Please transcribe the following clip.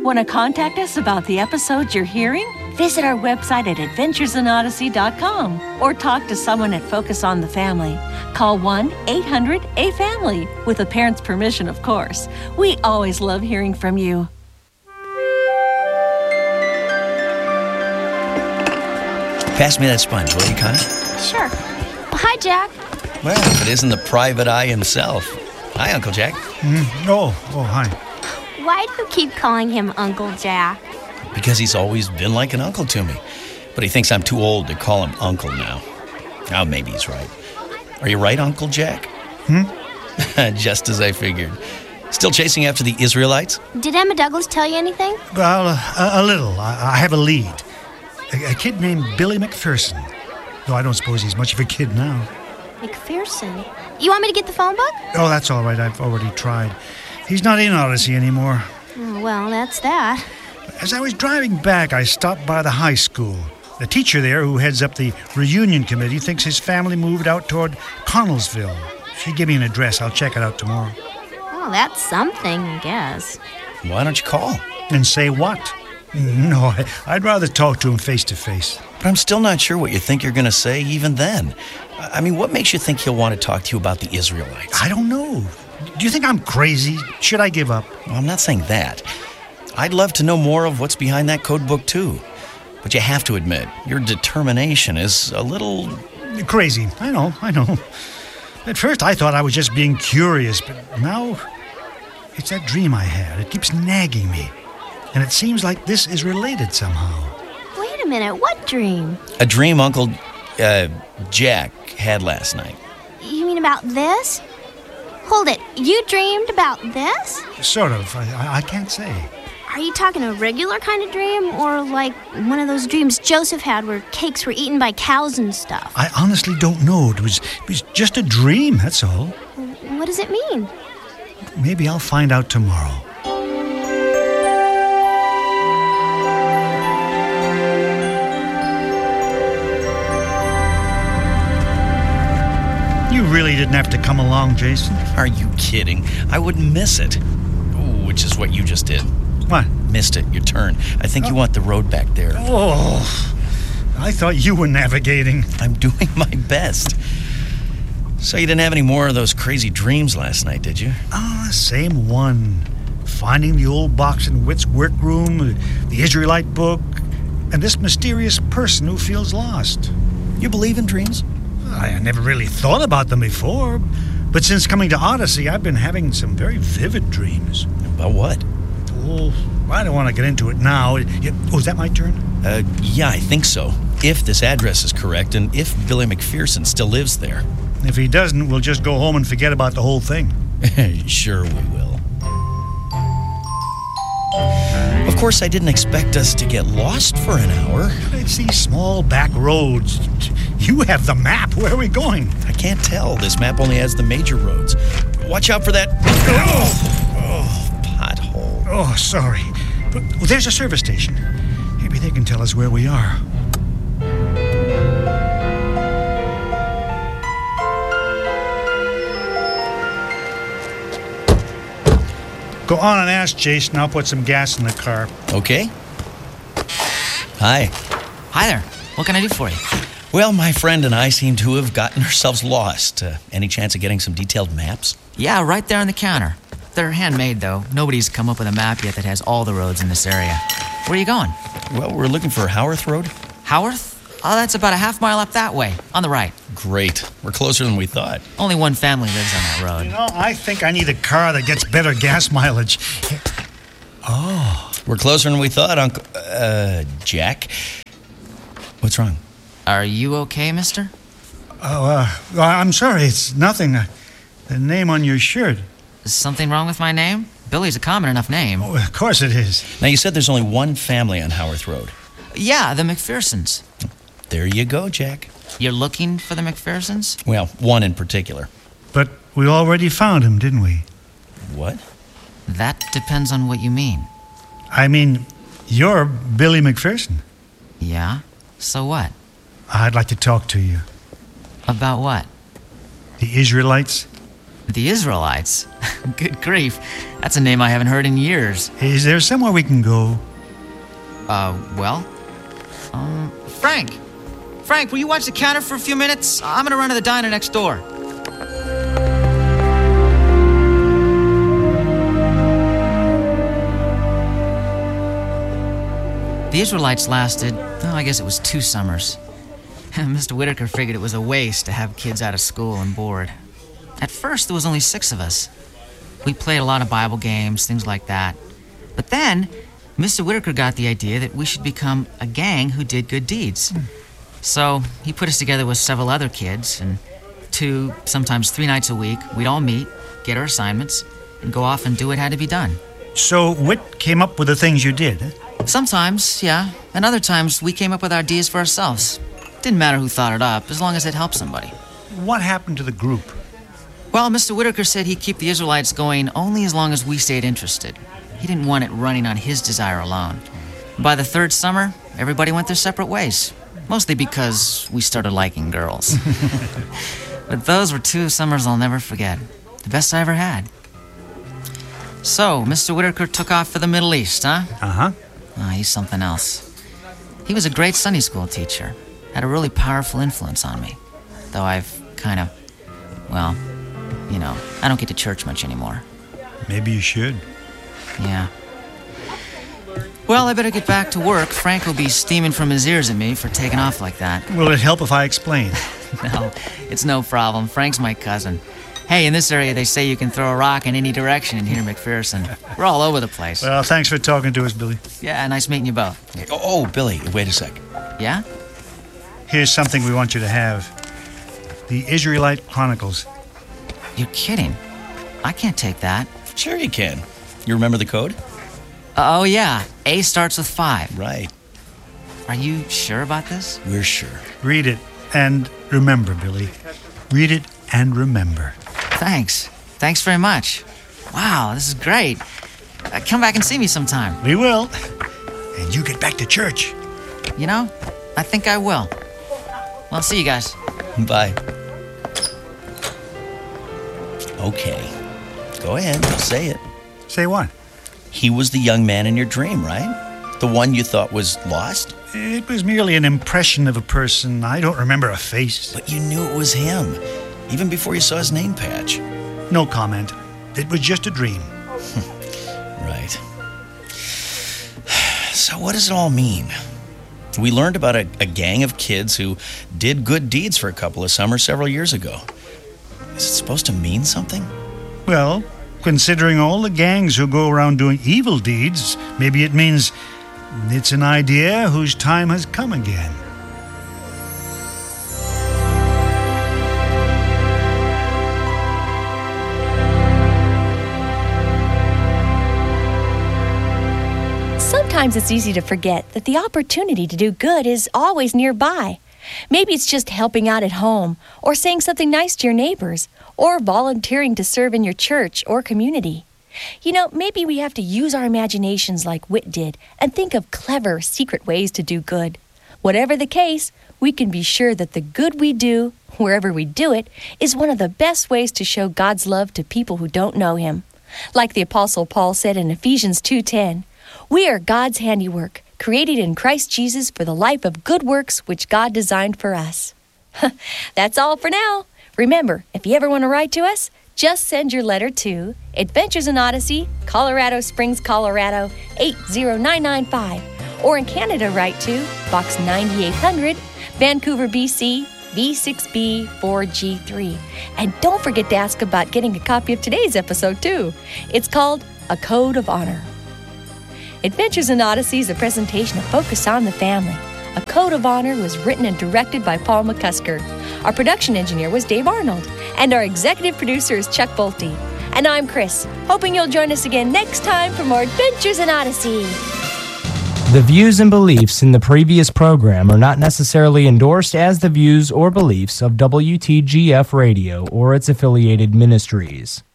Want to contact us about the episodes you're hearing? Visit our website at adventuresinodyssey.com or talk to someone at Focus on the Family. Call 1-800-A-FAMILY, with a parent's permission, of course. We always love hearing from you. Pass me that sponge, will you, Connie? Sure. Well, hi, Jack. Well, if it isn't the private eye himself. Hi, Uncle Jack. Oh, hi. Why do you keep calling him Uncle Jack? Because he's always been like an uncle to me. But he thinks I'm too old to call him uncle now. Now, maybe he's right. Are you right, Uncle Jack? Just as I figured. Still chasing after the Israelites? Did Emma Douglas tell you anything? Well, a little. I have a lead. A kid named Billy McPherson. Though I don't suppose he's much of a kid now. McPherson? You want me to get the phone book? Oh, that's all right. I've already tried. He's not in Odyssey anymore. Oh, well, that's that. As I was driving back, I stopped by the high school. The teacher there, who heads up the reunion committee, thinks his family moved out toward Connellsville. She gave me an address. I'll check it out tomorrow. Oh, that's something, I guess. Why don't you call? And say what? No, I'd rather talk to him face to face. But I'm still not sure what you think you're going to say even then. I mean, what makes you think he'll want to talk to you about the Israelites? I don't know. Do you think I'm crazy? Should I give up? Well, I'm not saying that. I'd love to know more of what's behind that code book, too. But you have to admit, your determination is a little... Crazy. I know. At first, I thought I was just being curious, but now it's that dream I had. It keeps nagging me. And it seems like this is related somehow. Wait a minute, what dream? A dream Uncle Jack had last night. You mean about this? Hold it, you dreamed about this? Sort of. I can't say. Are you talking a regular kind of dream, or like one of those dreams Joseph had where cakes were eaten by cows and stuff? I honestly don't know. It was just a dream, that's all. What does it mean? Maybe I'll find out tomorrow. You really didn't have to come along, Jason. Are you kidding? I wouldn't miss it. Ooh, which is what you just did. What? Missed it, your turn. I think you want the road back there. Oh, I thought you were navigating. I'm doing my best. So you didn't have any more of those crazy dreams last night, did you? Same one. Finding the old box in Witt's workroom, the Israelite book, and this mysterious person who feels lost. You believe in dreams? I never really thought about them before, but since coming to Odyssey, I've been having some very vivid dreams. About what? Oh, I don't want to get into it now. Oh, is that my turn? Yeah, I think so. If this address is correct, and if Billy McPherson still lives there. If he doesn't, we'll just go home and forget about the whole thing. Sure we will. Of course, I didn't expect us to get lost for an hour. It's these small back roads. You have the map. Where are we going? I can't tell. This map only has the major roads. Watch out for that... pothole. Oh, sorry. But there's a service station. Maybe they can tell us where we are. Go on and ask Jason. I'll put some gas in the car. Okay. Hi. Hi there. What can I do for you? Well, my friend and I seem to have gotten ourselves lost. Any chance of getting some detailed maps? Yeah, right there on the counter. They're handmade, though. Nobody's come up with a map yet that has all the roads in this area. Where are you going? Well, we're looking for Howarth Road. Howarth? Oh, that's about a half mile up that way, on the right. Great. We're closer than we thought. Only one family lives on that road. You know, I think I need a car that gets better gas mileage. Oh. We're closer than we thought, Uncle... Jack? What's wrong? Are you okay, mister? I'm sorry. It's nothing. The name on your shirt. Is something wrong with my name? Billy's a common enough name. Oh, of course it is. Now, you said there's only one family on Howarth Road. Yeah, the McPhersons. There you go, Jack. You're looking for the McPhersons? Well, one in particular. But we already found him, didn't we? What? That depends on what you mean. I mean, you're Billy McPherson. Yeah? So what? I'd like to talk to you. About what? The Israelites? The Israelites? Good grief. That's a name I haven't heard in years. Is there somewhere we can go? Frank! Frank, will you watch the counter for a few minutes? I'm gonna run to the diner next door. The Israelites lasted, I guess it was 2 summers. Mr. Whitaker figured it was a waste to have kids out of school and bored. At first, there was only 6 of us. We played a lot of Bible games, things like that. But then, Mr. Whitaker got the idea that we should become a gang who did good deeds. So he put us together with several other kids, and 2, sometimes 3 nights a week, we'd all meet, get our assignments, and go off and do what had to be done. So Whit came up with the things you did, eh? Sometimes, yeah, and other times we came up with ideas for ourselves. Didn't matter who thought it up, as long as it helped somebody. What happened to the group? Well, Mr. Whitaker said he'd keep the Israelites going only as long as we stayed interested. He didn't want it running on his desire alone. By the 3rd summer, everybody went their separate ways. Mostly because we started liking girls. But those were 2 summers I'll never forget. The best I ever had. So, Mr. Whitaker took off for the Middle East, huh? Uh-huh. Oh, he's something else. He was a great Sunday school teacher. Had a really powerful influence on me. Though I've kind of, well, you know, I don't get to church much anymore. Maybe you should. Yeah. Well, I better get back to work. Frank will be steaming from his ears at me for taking off like that. Will it help if I explain? No, it's no problem. Frank's my cousin. Hey, in this area, they say you can throw a rock in any direction in here, McPherson. We're all over the place. Well, thanks for talking to us, Billy. Yeah, nice meeting you both. Oh, Billy, wait a sec. Yeah? Here's something we want you to have. The Israelite Chronicles. You're kidding. I can't take that. Sure you can. You remember the code? Oh, yeah. A starts with 5. Right. Are you sure about this? We're sure. Read it and remember, Billy. Read it and remember. Thanks. Thanks very much. Wow, this is great. Come back and see me sometime. We will. And you get back to church. You know, I think I will. Well, see you guys. Bye. Okay. Go ahead. Say it. Say what? He was the young man in your dream, right? The one you thought was lost? It was merely an impression of a person. I don't remember a face. But you knew it was him, even before you saw his name patch. No comment. It was just a dream. Right. So what does it all mean? We learned about a gang of kids who did good deeds for a couple of summers several years ago. Is it supposed to mean something? Well, considering all the gangs who go around doing evil deeds, maybe it means it's an idea whose time has come again. Sometimes it's easy to forget that the opportunity to do good is always nearby. Maybe it's just helping out at home, or saying something nice to your neighbors, or volunteering to serve in your church or community. You know, maybe we have to use our imaginations like Whit did and think of clever, secret ways to do good. Whatever the case, we can be sure that the good we do, wherever we do it, is one of the best ways to show God's love to people who don't know Him. Like the Apostle Paul said in Ephesians 2:10, "We are God's handiwork, created in Christ Jesus for the life of good works which God designed for us." That's all for now. Remember, if you ever want to write to us, just send your letter to Adventures in Odyssey, Colorado Springs, Colorado 80995. Or in Canada, write to Box 9800, Vancouver, BC, V6B 4G3. And don't forget to ask about getting a copy of today's episode, too. It's called A Code of Honor. Adventures in Odyssey is a presentation of Focus on the Family. A Code of Honor was written and directed by Paul McCusker. Our production engineer was Dave Arnold. And our executive producer is Chuck Bolte. And I'm Chris, hoping you'll join us again next time for more Adventures in Odyssey. The views and beliefs in the previous program are not necessarily endorsed as the views or beliefs of WTGF Radio or its affiliated ministries.